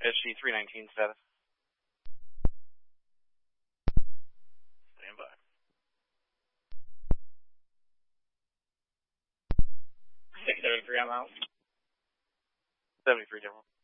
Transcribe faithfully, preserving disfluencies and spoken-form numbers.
S G three nineteen status. Stand by. six seven three, I'm out. seventy-three, General.